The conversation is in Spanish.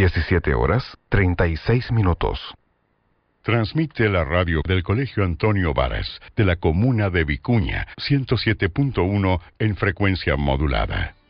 17:36. Transmite la radio del Colegio Antonio Varas, de la comuna de Vicuña, 107.1 en frecuencia modulada.